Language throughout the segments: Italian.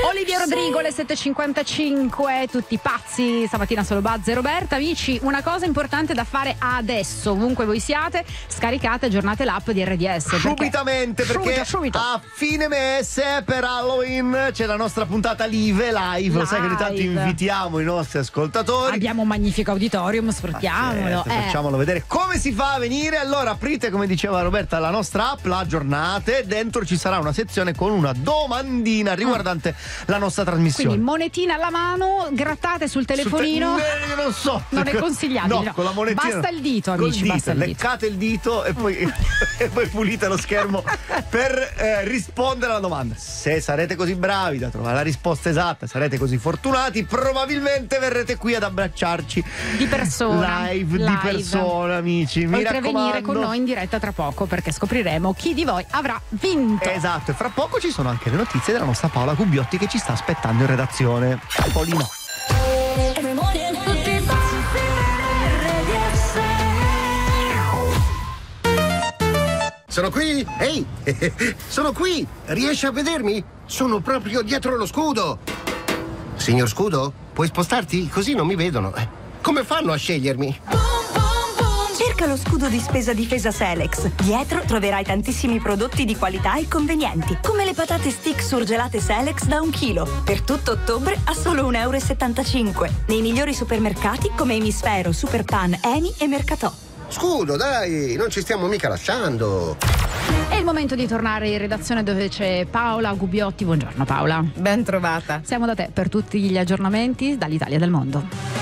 Olivia Rodrigo, le 7.55, tutti pazzi, stamattina solo Buzz e Roberta. Amici, una cosa importante da fare adesso, ovunque voi siate, scaricate, aggiornate l'app di RDS. Subitamente, perché subito. a fine mese per Halloween c'è la nostra puntata live. Lo sai che ogni tanto invitiamo i nostri ascoltatori. Abbiamo un magnifico auditorium, sfruttiamolo. Facciamolo vedere come si fa a venire. Allora aprite, come diceva Roberta, la nostra app, la aggiornate, dentro ci sarà una sezione con una domandina riguardante la nostra trasmissione. Quindi monetina alla mano, grattate sul telefonino. Non so. Non è consigliabile. No, con la monetina. Basta il dito, amici. Basta il dito. Leccate il dito e poi, e poi pulite lo schermo per rispondere alla domanda. Se sarete così bravi da trovare la risposta esatta, sarete così fortunati, probabilmente verrete qui ad abbracciarci di persona. Live. Di persona, amici. Mi Oltre a raccomando. venire con noi in diretta tra poco, perché scopriremo chi di voi avrà vinto. Esatto, e fra poco ci sono anche le notizie della nostra Paola Gubbiotti che ci sta aspettando in redazione. Polino. Sono qui? Ehi, sono qui! Riesci a vedermi? Sono proprio dietro lo scudo! Signor Scudo, puoi spostarti? Così non mi vedono. Come fanno a scegliermi? Cerca lo scudo di spesa difesa Selex. Dietro troverai tantissimi prodotti di qualità e convenienti, come le patate stick surgelate Selex da 1 chilo. Per tutto ottobre a solo 1,75 €. Nei migliori supermercati come Emisfero, Superpan, Eni e Mercatò. Scudo, dai, non ci stiamo mica lasciando. È il momento di tornare in redazione dove c'è Paola Gubbiotti. Buongiorno Paola. Ben trovata. Siamo da te per tutti gli aggiornamenti dall'Italia e dal mondo.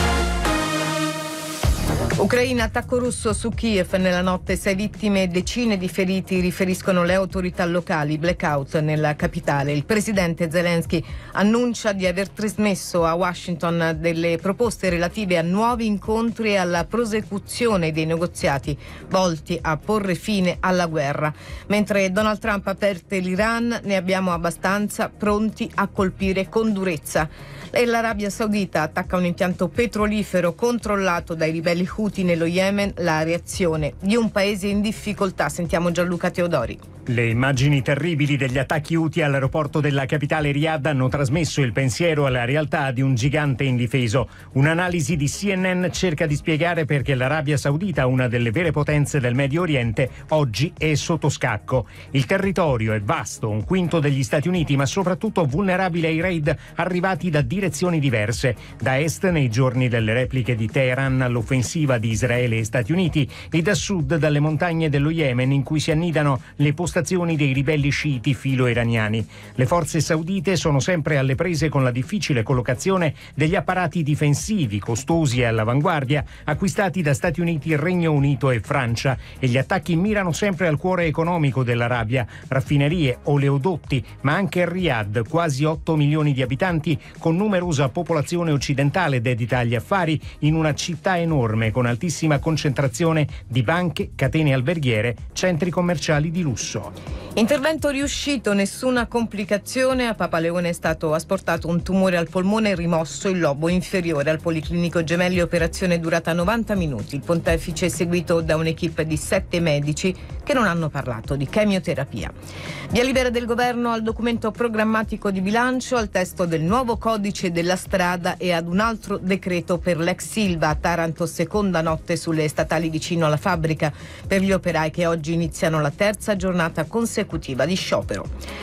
Ucraina, attacco russo su Kiev nella notte, 6 vittime e decine di feriti, riferiscono le autorità locali. Blackout nella capitale. Il presidente Zelensky annuncia di aver trasmesso a Washington delle proposte relative a nuovi incontri e alla prosecuzione dei negoziati volti a porre fine alla guerra. Mentre Donald Trump avverte l'Iran, ne abbiamo abbastanza, pronti a colpire con durezza. E l'Arabia Saudita attacca un impianto petrolifero controllato dai ribelli Houthi nello Yemen, la reazione di un paese in difficoltà. Sentiamo Gianluca Teodori. Le immagini terribili degli attacchi Houthi all'aeroporto della capitale Riyadh hanno trasmesso il pensiero alla realtà di un gigante indifeso. Un'analisi di CNN cerca di spiegare perché l'Arabia Saudita, una delle vere potenze del Medio Oriente, oggi è sotto scacco. Il territorio è vasto, 1/5 degli Stati Uniti, ma soprattutto vulnerabile ai raid arrivati da direzioni diverse. Da est nei giorni delle repliche di Teheran all'offensiva di Israele e Stati Uniti, e da sud dalle montagne dello Yemen in cui si annidano le postazioni dei ribelli sciiti filo-iraniani. Le forze saudite sono sempre alle prese con la difficile collocazione degli apparati difensivi costosi e all'avanguardia acquistati da Stati Uniti, Regno Unito e Francia, e gli attacchi mirano sempre al cuore economico dell'Arabia, raffinerie, oleodotti, ma anche Riyadh, quasi 8 milioni di abitanti con numerosa popolazione occidentale dedita agli affari, in una città enorme con altissima concentrazione di banche, catene alberghiere, centri commerciali di lusso. Intervento riuscito, nessuna complicazione. A Papa Leone è stato asportato un tumore al polmone e rimosso il lobo inferiore. Al Policlinico Gemelli operazione durata 90 minuti. Il pontefice è seguito da un'equipe di 7 medici che non hanno parlato di chemioterapia. Via libera del governo al documento programmatico di bilancio, al testo del nuovo codice della strada e ad un altro decreto per l'ex Silva. A Taranto, seconda notte sulle statali vicino alla fabbrica per gli operai che oggi iniziano la terza giornata consecutiva di sciopero.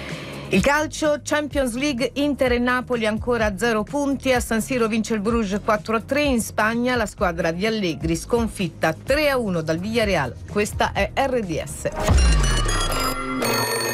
Il calcio, Champions League, Inter e Napoli ancora a 0 punti. A San Siro vince il Bruges 4-3. In Spagna la squadra di Allegri sconfitta 3-1 dal Villarreal. Questa è RDS.